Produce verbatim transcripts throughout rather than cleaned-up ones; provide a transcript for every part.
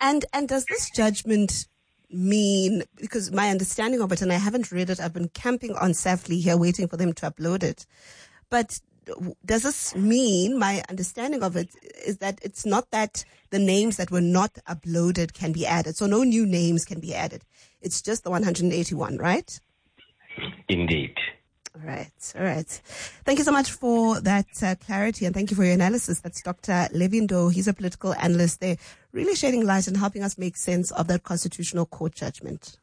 And and does this judgment mean, because my understanding of it, and I haven't read it, I've been camping on Safely here waiting for them to upload it. But does this mean, my understanding of it is that it's not that the names that were not uploaded can be added. So no new names can be added. It's just the one hundred eighty-one, right? Indeed. All right. All right. Thank you so much for that uh, clarity, and thank you for your analysis. That's Doctor Levindo. He's a political analyst there, really shedding light and helping us make sense of that Constitutional Court judgment.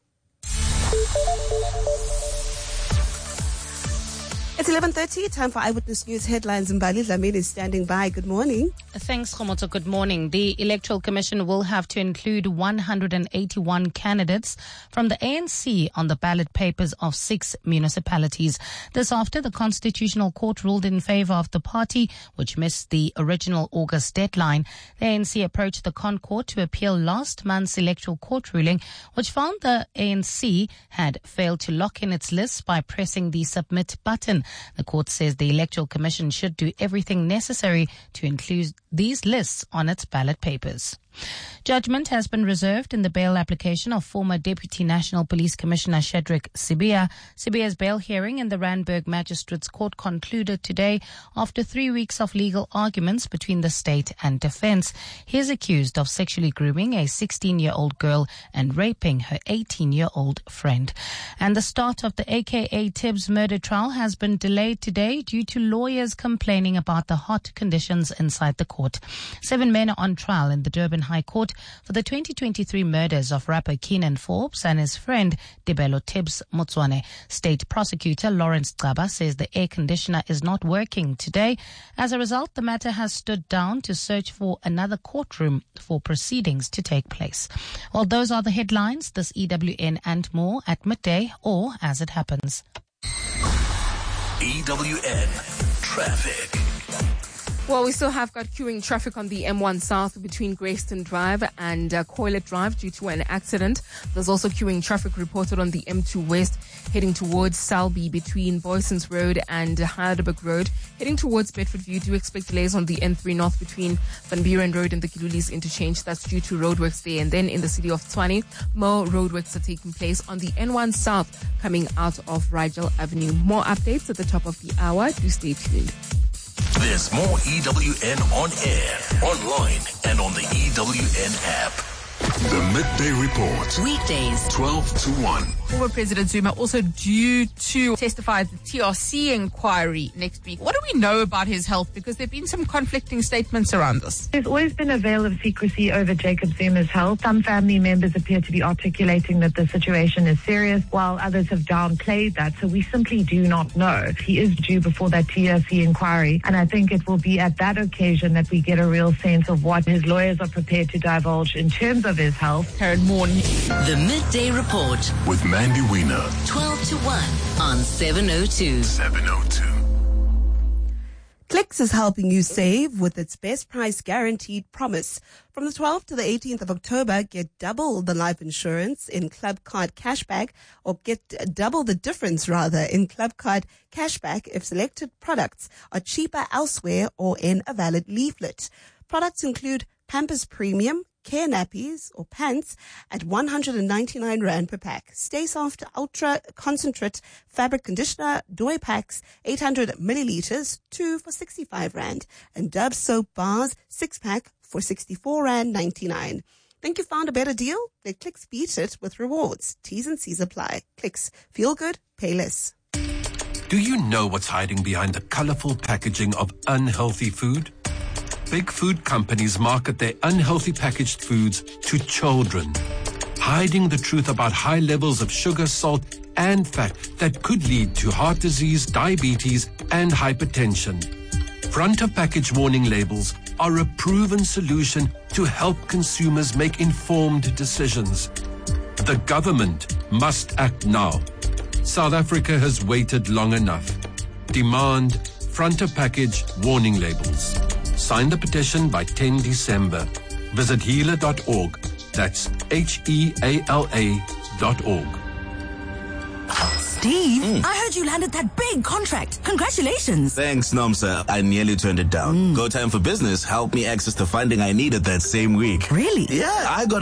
It's eleven thirty, time for Eyewitness News headlines. Mbali Dlamini is standing by. Good morning. Thanks, Khomoto. Good morning. The Electoral Commission will have to include one hundred eighty-one candidates from the A N C on the ballot papers of six municipalities. This after the Constitutional Court ruled in favor of the party, which missed the original August deadline. The A N C approached the ConCourt to appeal last month's Electoral Court ruling, which found the A N C had failed to lock in its lists by pressing the submit button. The court says the Electoral Commission should do everything necessary to include these lists on its ballot papers. Judgment has been reserved in the bail application of former Deputy National Police Commissioner Shedrick Sibiya. Sibiya's bail hearing in the Randburg Magistrates Court concluded today after three weeks of legal arguments between the state and defense. He is accused of sexually grooming a sixteen-year-old girl and raping her eighteen-year-old friend. And the start of the A K A Tibbs murder trial has been delayed today due to lawyers complaining about the hot conditions inside the court. Seven men are on trial in the Durban High Court for the twenty twenty-three murders of rapper Keenan Forbes and his friend Debelo Tibbs Motswane. State prosecutor Lawrence Gaba says the air conditioner is not working today. As a result, the matter has stood down to search for another courtroom for proceedings to take place. Well, those are the headlines. This E W N and more at midday or as it happens. E W N Traffic. Well, we still have got queuing traffic on the M one South between Grayston Drive and uh, Coilet Drive due to an accident. There's also queuing traffic reported on the M two West heading towards Selby between Boysons Road and uh, Heidelberg Road. Heading towards Bedford View, do expect delays on the N three North between Van Buren Road and the Kilulis interchange. That's due to roadworks there. And then in the city of Tshwane, more roadworks are taking place on the N one South coming out of Rigel Avenue. More updates at the top of the hour. Do stay tuned. There's more E W N on air, online, and on the E W N app. The Midday Report. Weekdays, twelve to one. Former President Zuma also due to testify at the T R C inquiry next week. What do we know about his health? Because there have been some conflicting statements around this. There's always been a veil of secrecy over Jacob Zuma's health. Some family members appear to be articulating that the situation is serious, while others have downplayed that. So we simply do not know. He is due before that T R C inquiry, and I think it will be at that occasion that we get a real sense of what his lawyers are prepared to divulge in terms of his health. Karen Moore. The Midday Report With Mandy Wiener. twelve to one on seven oh two. seven oh two. Clicks is helping you save with its best price guaranteed promise. From the twelfth to the eighteenth of October, get double the life insurance in Club Card Cashback, or get double the difference rather in Club Card Cashback if selected products are cheaper elsewhere or in a valid leaflet. Products include Pampers Premium, Care Nappies or Pants at one hundred ninety-nine rand per pack. Stay Soft Ultra Concentrate Fabric Conditioner, Doi Packs, eight hundred milliliters, two for sixty-five rand. And Dove Soap Bars, six pack for sixty-four rand ninety-nine. Think you found a better deal? Let Clicks beat it with rewards. T's and C's apply. Clicks. Feel good, pay less. Do you know what's hiding behind the colorful packaging of unhealthy food? Big food companies market their unhealthy packaged foods to children, hiding the truth about high levels of sugar, salt, and fat that could lead to heart disease, diabetes, and hypertension. Front of package warning labels are a proven solution to help consumers make informed decisions. The government must act now. South Africa has waited long enough. Demand front of package warning labels. Sign the petition by the tenth of December. Visit healer dot org. That's H E A L A dot org. Steve, mm. I heard you landed that big contract. Congratulations. Thanks, Nomsa. I nearly turned it down. Mm. Go Time for Business helped me access the funding I needed that same week. Really? Yeah, I got